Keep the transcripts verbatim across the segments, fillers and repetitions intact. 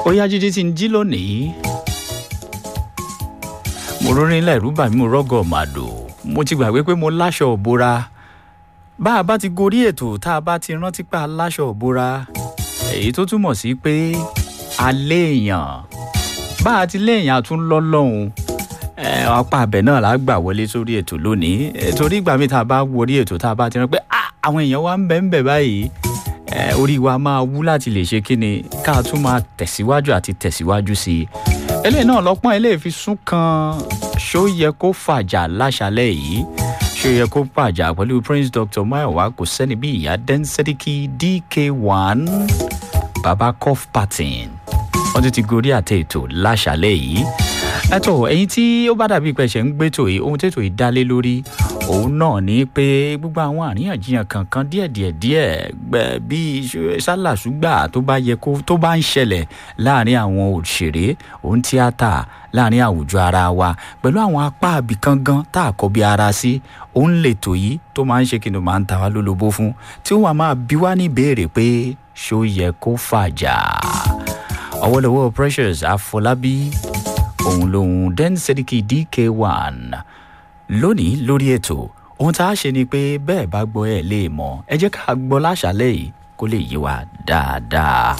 ó yá jíjí tí ń jí lónìí mo rórin ilẹ̀ ìrúbà mi mo rọ́gọ̀ màdò mo ti gbàgbé pé mo láṣọ òbora bá a bá ti gorí ètò tá a bá ti rántí pé a láṣọ òbora èyí tó túmọ̀ sí pé a léèyàn bá a ti léèyàn a tún lọ́lọ́hun apá abẹ náà la gbà wọlé sórí ètò lónìí torí ìgbà mi tá a bá wọrí ètò tá a bá ti rán pé àwọn èèyàn wa ń bẹ ń bẹ báyìí orí wa máa wú láti lè ṣe kí ni ká tún máa tẹ̀síwájú àti tẹ̀síwájú sí i eléyìí náà lọ́pọ́n eléyìí fi sún kan ṣó yẹ kó fàjà láṣálẹ̀ yìí ṣó yẹ kó fàjà pẹ̀lú Prince Doctor Mayowa kò sẹ́ni bí ìyá Densediki D K one baba cough pattern wọ́n ti ti gorí àtẹ ètò láṣálẹ̀ yìí ẹ̀tọ́ ẹ̀yin tí ó bá dàbí pé ṣe ń gbétò yìí ohun tètò yìí dálé lórí òun náà ni pé gbogbo àwọn àríyànjiyàn kankan díẹ̀díẹ̀ díẹ̀ gbẹ bíi sálàṣúgbà tó bá yẹ kó tó bá ń ṣẹlẹ̀ láàrin àwọn òṣèré òun tíátà láàrin àwùjọ ara wa pẹ̀lú àwọn apá àbìkan gan tá a kọ bí ara sí òun lètò yìí tó máa ń ṣe kí ni máa ń ta wá lólobó fún tí wọ́n máa bí wá ní ìbéèrè pé ṣó yẹ kó fàjà ọwọ́lọ́wọ́ Precious Afọlábí òun lòun Densediki D K one lónìí lórí ètò ohun tá a ṣe ni pé bẹ́ẹ̀ bá gbọ́ ẹ̀ lè mọ̀ ẹ jẹ́ ká gbọ́ láṣálẹ̀ yìí kó lè yé wa dáadáa.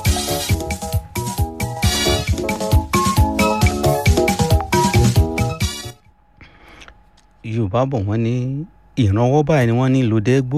Yorùbá bọ̀ wọ́n ní ìrànwọ́ báyìí ni wọ́n ní lòdẹ́gbó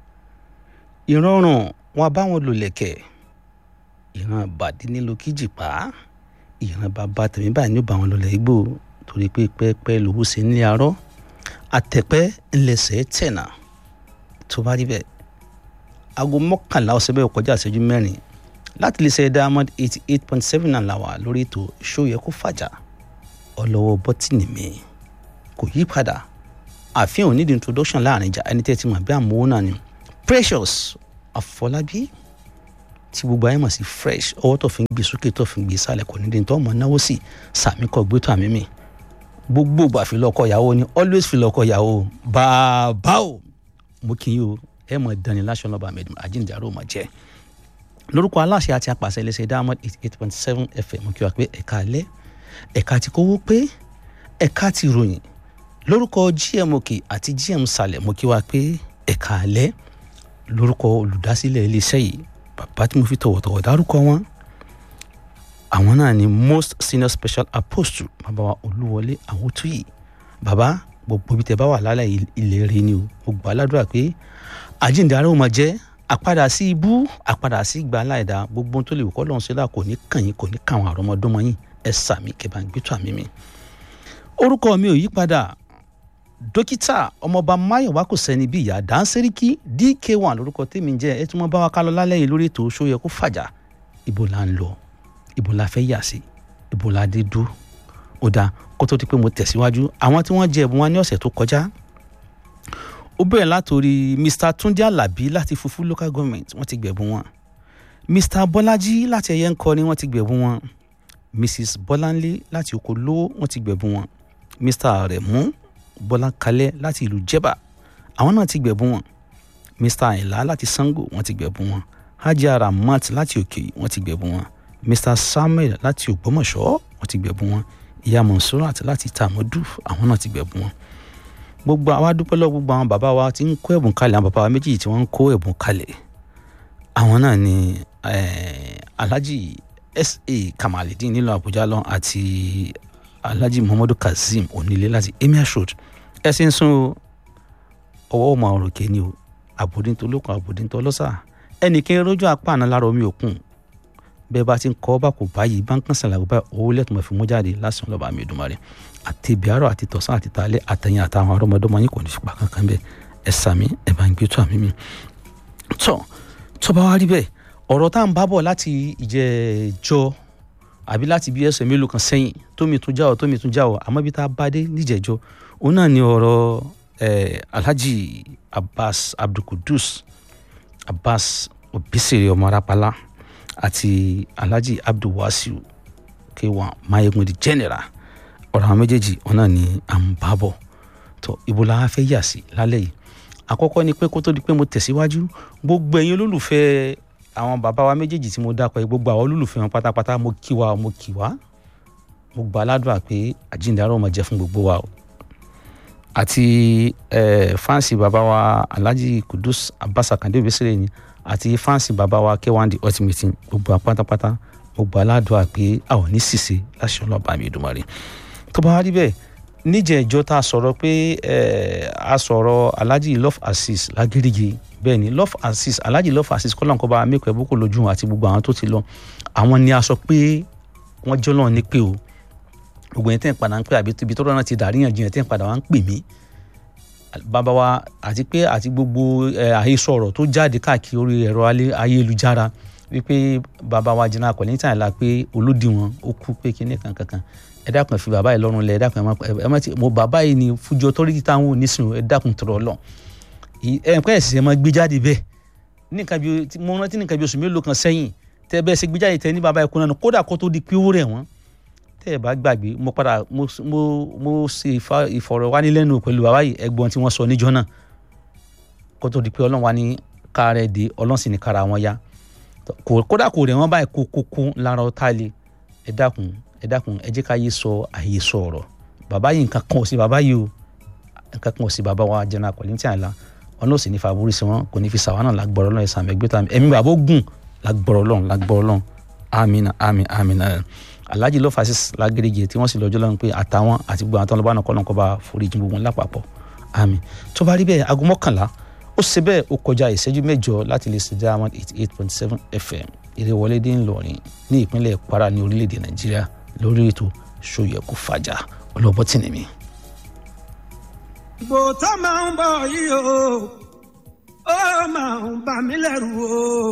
ìrọ̀rùn wọn bá wọn lò lẹ̀kẹ̀ ìran ìbàdí nílò kíjìpá ìran bàbá tèmi báyìí ní ó bá wọn lọlẹ̀ igbó torí pé pẹ́ẹ́pẹ́ lówó sí ní arọ́ àtẹ̀pẹ́ ńlẹ̀sẹ̀ tẹ̀nà tó bá rí bẹ́ẹ̀ aago mọ́kànlá ọ̀sẹ̀ bẹ́ẹ̀ kọjá ìṣẹ́jú mẹ́rin láti lè ṣe Diamond eighty eight point seven náà làwà lórí ètò ṣó yẹ kó fàjà ọlọ́wọ́ bọ́tìnì mi kò yí padà àfihàn onídìí introduction láàrin ìjà ẹni tẹ́ ti mọ̀ bí àmọ́ náà ni Precious Afọlábí tí gbogbo ayé mọ̀ sí fresh ọwọ́ tó fi ń gbé sókè tó fi ń gbé sálẹ̀ kò ní dín tó ọmọ náwó sí sàmì kọ́ gbé tó àmì mi gbogbo ìgbà fi lọ́kọ ìyàwó ni always fi lọ́kọ ìyàwó bàbá o mo kì í yí o ẹ mọ̀ dání láṣọ lọ́ba mẹ́dùn àjíǹdàrú ò mọ̀ jẹ́ lórúkọ aláṣẹ àti apàṣẹ iléeṣẹ́ Diamond eighty eight point seven F M mo kí wa pé ẹ̀ka alẹ́ ẹ̀ka ti kówó pé ẹ̀ka ti ròyìn lórúkọ G M òkè àti G M sàlẹ̀ mo kí wa pé ẹ̀ka alẹ́ lórúkọ olùdásílẹ̀ iléeṣẹ́ yìí bàbá tí mo fi tọ̀wọ̀tọ̀wọ̀ dárúkọ wọn àwọn náà ni most senior special apostle bàbá wa Olúwọlé Àwòtúyì bàbá gbogbo ibi tẹ́ bá wà lálẹ́ ilẹ̀ rẹ ni o gbogbo aládùúrà pé àjíǹde ara ó máa jẹ́ àpadà sí ibú àpadà sí ìgbà aláìda gbogbo tó lè wò kọ́ lọ́hún sílá kò ní kàn yín kò ní kàn àwọn àrọ́mọdọ́mọ yín ẹ sàmì kẹbà ń gbé tó àmì mi. orúkọ mi ò yí padà dókítà ọmọọba Máyọ̀wá kò sẹ́ni bí ìyá Densediki D K one lórúkọ tèmi jẹ́ ẹ tún mọ́ bá wa ká lọ lálẹ́ yìí lórí ètò ṣó yẹ kó fàjà ibo la ń lọ ibo la fẹ́ yà sí ibo la dé dú ó dáa kó tó di pé mo tẹ̀síwájú àwọn tí wọ́n jẹ ẹ̀bùn wa ní ọ̀sẹ̀ tó kọjá ó bẹ̀rẹ̀ látòrí Mr Túndé Àlàbí láti Fufu local government wọ́n ti gbẹ̀bùn wọn Mr Bọ́lájí láti ẹ̀yẹ ńkọrin wọ́n ti gbẹ̀bùn wọn Mrs Bọ́láńlé láti Òkòlówó wọ́n ti gbẹ̀bùn wọn Mr Aremu Bọ́lá Kalẹ́ láti ìlú Jẹ́bà àwọn náà ti gbẹ̀bùn wọn Mr Àyìnlá láti Sango wọ́n ti gbẹ̀bùn wọn Hajia Ramat láti Òkè wọ́n ti gbẹ̀bùn wọn Mr Samuel láti Ògbómọ̀ṣọ́ wọ́n ti gbẹ̀bùn wọn Ìyá Monsurat láti Tàmọ́dù àwọn náà ti gbẹ̀bùn wọn gbogbo àwa dúpẹ́ lọ gbogbo àwọn bàbá wa tí ń kó ẹ̀bùn kalẹ̀ àwọn bàbá wa méjì tí wọ́n ń kó ẹ̀bùn kalẹ̀ àwọn náà ni Alhaji S A Kamalidin nílùú Àbújá lọ àti Alhaji Muhammadu Kazeem Onílé láti Emir Road ẹsẹ̀ ń sún ọwọ́ ọmọ òrùké ni o àbòdíntó lókun àbòdíntó lọ́sà ẹnìkan rójú apá àná lára omi òkun bẹ́ẹ̀ bá ti ń kọ́ bá kò báyìí bá ń kàn sàn làgbà owó lẹ́tùmọ̀ fi mú jáde lásán lọ́ba mi Èdùmàrè àti ibi àárọ̀ àti tọ̀sán àti talẹ́ àtẹ̀yìn àtàwọn arọ́mọdọ́mọ yín kò ní fipá kankan bẹ́ẹ̀ ẹ sàmí ẹ bá ń gbé tó àmì mi. tọ́ tọ́ bá wá rí bẹ́ẹ̀ ọ̀rọ̀ tá à ń bá bọ̀ láti ìjẹ́jọ́ àbí láti bí ẹsẹ̀ mélòó kan sẹ́yìn tómi tún já ọ tómi tún já ọ àmọ́ bí tá a bá dé níjẹ̀jọ́ òun náà ni ọ̀rọ̀ Alhaji Abbas Abdulkudus Abbas Obisere ọmọ Arapala àti Alhaji Abdulwasiu K one Mayegun di general ọ̀rọ̀ àwọn méjèèjì òun náà ni à ń bá bọ̀ tó ibo la fẹ́ yà sí lálẹ́ yìí àkọ́kọ́ ni pé kó tó di pé mo tẹ̀síwájú gbogbo ẹ̀yin olólùfẹ́ àwọn bàbá wa méjèèjì tí mo dákọ̀ gbogbo àwọn olólùfẹ́ wọn pátápátá mo kí wa mo kí wa mo gbà ládùúrà pé àjíǹde ó máa jẹ́ fún gbogbo wa o àti fáǹsì bàbá wa Alhaji Kudus Abbas Akande Obesere ni àti fáǹsì bàbá wa K one The Ultimate gbogbo wa pátápátá mo gbà ládùúrà pé a ò ní ṣìṣe láṣẹ Ọlọ́ba mi Èdùmàrè tó bá wá rí bẹ́ẹ̀ níjẹ̀ẹ́jọ́ tá a sọ̀rọ̀ pé a sọ̀rọ̀ Alhaji Love Azeez Lágírígì bẹ́ẹ̀ ni Love Azeez Alhaji Love Azeez kọ́lọ́n kọ́ bá mẹ́kọ̀ọ́ ẹ̀bùkù lójú àti gbogbo àwọn tó ti lọ àwọn ni a sọ pé wọ́n jọ́ lọ́ọ̀ ní pé o gbogbo yẹn tẹ́ ń padà ń pè àbí ibi tó rọ́nà ti dàríyànjiyàn tẹ́ ń padà wá ń pè mí bàbá wa àti pé àti gbogbo àhesọ ọ̀rọ̀ tó jáde káàkiri orí ẹ̀rọ ayélujára wípé bàbá wa jìnnà kọ̀ ní tàn lá pé olódiwọ̀n ó kú pé kíní kankan kan ẹ dákun fi bàbá yìí lọ́rùn lẹ̀ ẹ dákun ẹ má ti mo bàbá yìí ni fújọ tọ́ríkì táwọn onísìn ẹ dákun tọrọ lọ ẹ pẹ́ ẹ̀sìn ẹ máa gbé jáde bẹ́ẹ̀ nìkan bí mo rántí nìkan bí oṣù mélòó kan sẹ́yìn tẹ́ bẹ́ẹ̀ ṣe gbé jáde tẹ́ ní bàbá yìí kú náà kódà kó tó di pé ó rẹ̀ wọ́n tẹ́ ẹ bá gbàgbé mo padà mo mo mo ṣe ìfọ̀rọ̀wánilẹ́nuwò pẹ̀lú bàbá yìí ẹgbọ́n tí wọ́n sọ níjọ́ náà kó tó di pé ọlọ́run wá ní kára ẹ̀ dé ọlọ́run sì ní kára wọn yá kódà kò rẹ̀ wọ́n báyìí kó kókó lára ọ̀tá le ẹ dákun ẹ dákun ẹ jẹ́ ká yé sọ àyè sọ ọ̀rọ̀ bàbá yìí nǹkan kan ò sí bàbá yìí o nǹkan kan ò sí bàbá wa General Kollington Ayinla wọn náà sì ní fàbúrú sí wọn kò ní fi sàwọn náà lágbọ̀rọ̀ lọ́wọ́ ẹ̀sán ẹgbẹ́ tàbí ẹ̀mí bàbá ogun lágbọ̀rọ̀ lọ́wọ́ lágbọ̀rọ̀ lọ́wọ́ amina amin amina Alhaji Love Azeez Lágírígì tí wọ́n sì lọ́jọ́ lọ́wọ́ pé àtàwọn àti gbogbo àwọn tó ń lọ bá náà kọ́ lọ́nkọ́ bá foríjì gbogbo wọn lápapọ̀ àmín tó bá rí bẹ́ẹ̀ aago mọ́kànlá ó ṣe bẹ́ẹ̀ ó kọjá ìṣẹ́jú mẹ́jọ láti lè ṣe Diamond eighty eight point seven F M ìrẹ̀wọlédé ńlọrin ní ìpínlẹ̀ Kwara ní orílẹ̀-èdè Nàìjíríà lórí ètò Ṣóyẹkù Fàjà ọlọ́bọ̀ tì ní mi. ìbò tó máa ń bọ̀ yìí o ó máa ń bà mí lẹ́rù o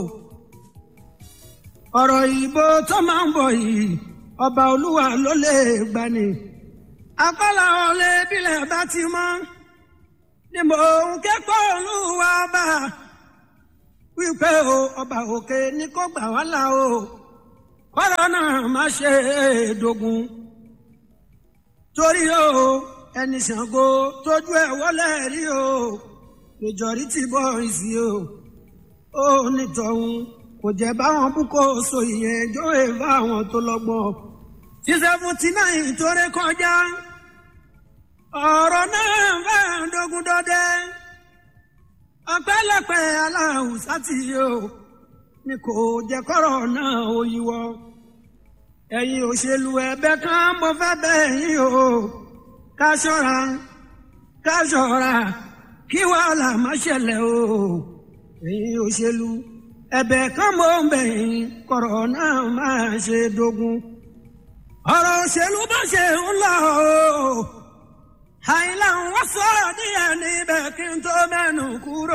ọ̀rọ̀ ìbò tó máa ń bọ̀ yìí ọba Olúwa ló lè gbani akọ́là olè bílẹ̀ bá ti mọ́ ni mò ń kẹ́kọ̀ọ́ Olúwa bá wípé o ọba òkè ní kó gbà wá là o kọ́rọ̀ náà má ṣe é dogun torí o ẹni Ṣàngó tójú ẹ̀ wọlé rí o majority boys o ó nítọ̀hún kò jẹ́ báwọn búkọ́ so ìyẹn jó èèfà àwọn tó lọ́gbọ́n tí seventy nine tó ré kọjá ọ̀rọ̀ náà bá dogun dọdẹ ọpẹ́lọpẹ́ aláhùsá tí o ní kò jẹ́ kọ́rọ̀ náà ó yíwọ́ ẹ̀yin òṣèlú ẹ̀bẹ̀ kan mo fẹ́ bẹ̀ yín o ká ṣọ́ra ká ṣọ́ra kí wàhálà má ṣẹlẹ̀ o ẹ̀yin òṣèlú ẹ̀bẹ̀ kan mo ń bẹ̀ yín kọ́rọ̀ náà má ṣe dogun ọ̀rọ̀ òṣèlú bá ṣe ń lọ o àìlà ń wá sọ̀rọ̀ díẹ̀ níbẹ̀ kí n tó mẹ́nu kúrò.